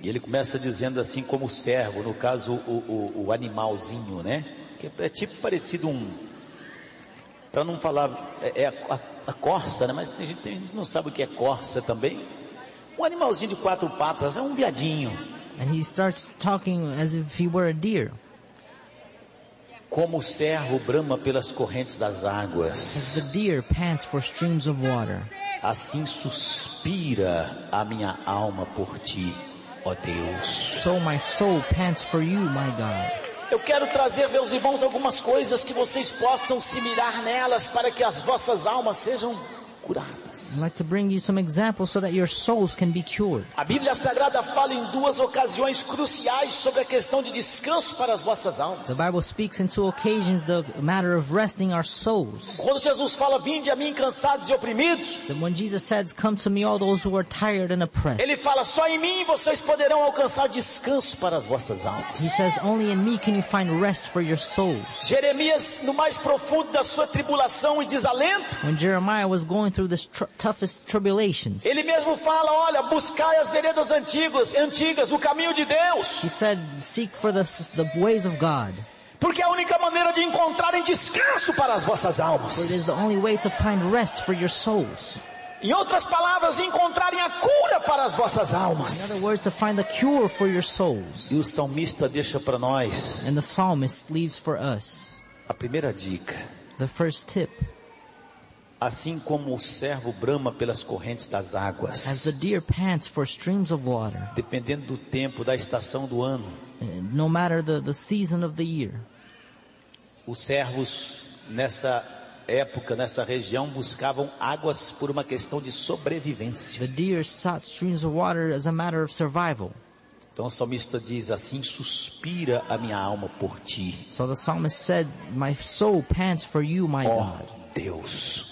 E ele começa dizendo assim como o servo, no caso o animalzinho, né? Que é tipo parecido para não falar, a corça, né? Mas tem gente que não sabe o que é corça também. Um animalzinho de 4 patas, é um viadinho. And he starts talking as if he were a deer. Como o servo brama pelas correntes das águas, As the deer pants for streams of water, assim suspira a minha alma por ti, ó Deus. so my soul pants for you, my God. Eu quero trazer, meus irmãos, algumas coisas que vocês possam se mirar nelas para que as vossas almas sejam curadas. I'd like to bring you some examples so that your souls can be cured. A Bíblia Sagrada fala em 2 ocasiões cruciais sobre a questão de descanso para as vossas almas. The Bible speaks in 2 occasions the matter of resting our souls. Quando Jesus fala, vinde a mim cansados e oprimidos, That when Jesus says, come to me all those who are tired and oppressed. Ele fala, só em mim vocês poderão alcançar descanso para as vossas almas. He says, only in me can you find rest for your souls. Jeremias, no mais profundo da sua tribulação e desalento, When Jeremiah was going through the toughest tribulations, ele mesmo fala, olha, buscai as veredas antigas, o caminho de Deus. he said, seek for the ways of God. Porque é a única maneira de encontrarem descanso para as vossas For it almas. is the only way to find rest for your souls. Em outras palavras, encontrarem a cura para as vossas In other almas. words, to find the cure for your souls. E o salmista deixa para nós And the psalmist leaves for us a primeira dica. the first tip. Assim como o servo brama pelas correntes das As águas, the deer pants for streams of water, dependendo do tempo, da estação do ano, no matter the season of the year. os servos nessa época, nessa região, buscavam águas por uma questão de sobrevivência. The deer sought streams of water as a matter of survival. Então o salmista diz, assim suspira a minha alma por ti, So the psalmist said, my soul pants for you, my ó God. Deus.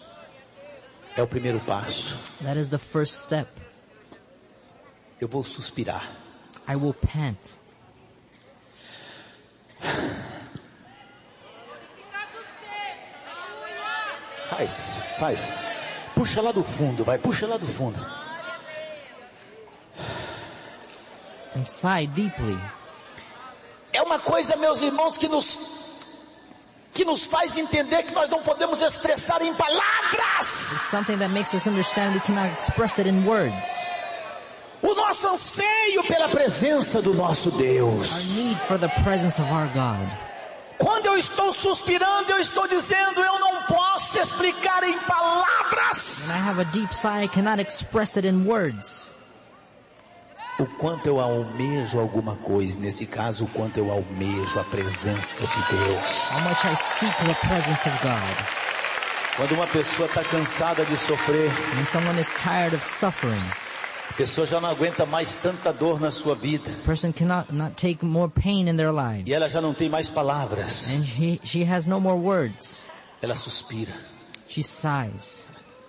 É o primeiro passo. That is the first step. Eu vou suspirar. I will pant. Faz. Puxa lá do fundo, vai, puxa lá do fundo. And sigh deeply. É uma coisa, meus irmãos, que nos faz entender que nós não podemos expressar em palavras It's something that makes us understand we cannot express it in words. o nosso anseio pela presença do nosso Our Deus. need for the presence of our God. Quando eu estou suspirando, eu estou dizendo, eu não posso explicar em palavras When I have a deep sigh, I cannot express it in words. o quanto eu almejo alguma coisa, nesse caso, o quanto eu almejo a presença de Deus. How much I seek the presence of God. Quando uma pessoa está cansada de sofrer, When someone is tired of suffering, a pessoa já não aguenta mais tanta dor na sua vida, a person cannot not take more pain in their lives. e ela já não tem mais palavras, And she has no more words. ela suspira. She sighs.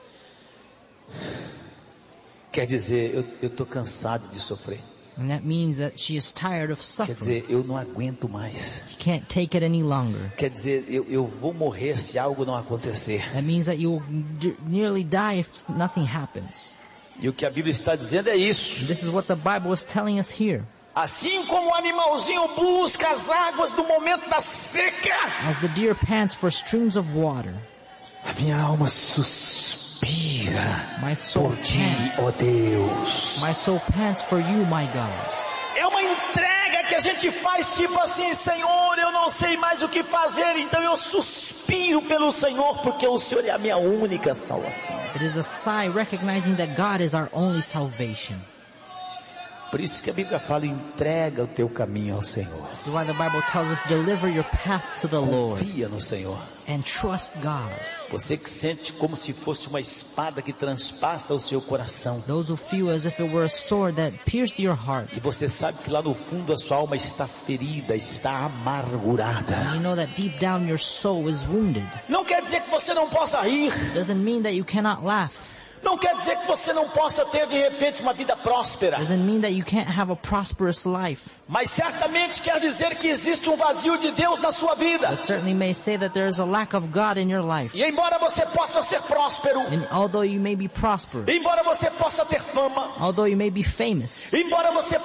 Quer dizer, eu estou cansado de sofrer. And that means that she is tired of Quer suffering. dizer, eu não aguento mais. She can't take it any longer. Quer dizer, eu vou morrer se algo não acontecer. That means that you will nearly die if nothing happens. E o que a Bíblia está dizendo é isso. This is what the Bible is telling us here. Assim como o animalzinho busca as águas do momento da seca, As the deer pants for streams of water, a minha alma suspira my soul por ti, pants. ó Deus. My soul pants for you, my God. É uma entrega que a gente faz tipo assim, Senhor, eu não sei mais o que fazer, então eu suspiro pelo Senhor, porque o Senhor é a minha única salvação. It is a sigh recognizing that God is our only salvation. Por isso que a Bíblia fala, entrega o teu caminho ao Senhor. This is why the Bible tells us, deliver your path to the Lord Confia no Senhor. and trust God. Você que sente como se fosse uma espada que transpassa o seu coração. Those who feel as if it were a sword that pierced your heart. E você sabe que lá no fundo a sua alma está ferida, está amargurada. And you know that deep down your soul is wounded. Não quer dizer que você não possa rir. Doesn't mean that you cannot laugh. Não quer dizer que você não possa ter de repente uma vida próspera. Doesn't mean that you can't have a prosperous life. Mas certamente quer dizer que existe um vazio de Deus na sua vida. It certainly may say that there is a lack of God in your life. E embora você possa ser próspero, And although you may be prosperous, embora você possa ter fama, although you may be famous, embora você